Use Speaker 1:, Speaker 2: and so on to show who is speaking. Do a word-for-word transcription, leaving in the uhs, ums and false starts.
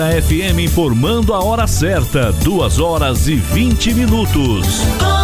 Speaker 1: F M informando a hora certa, duas horas e vinte minutos.